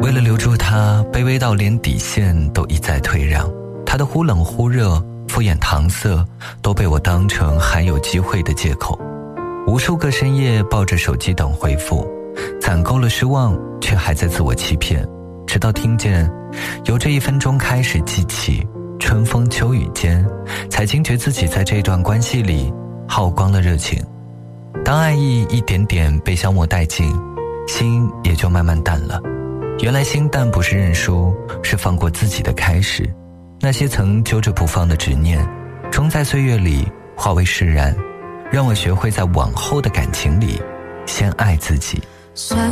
为了留住他，卑微到连底线都一再退让。他的忽冷忽热、敷衍搪塞都被我当成还有机会的借口。无数个深夜抱着手机等回复，攒够了失望，却还在自我欺骗。直到听见由这1分钟开始记起，春风秋雨间，才惊觉自己在这段关系里耗光了热情。当爱意一点点被消磨殆尽，心也就慢慢淡了。原来心淡不是认输，是放过自己的开始。那些曾揪着不放的执念，终在岁月里化为释然。让我学会在往后的感情里先爱自己。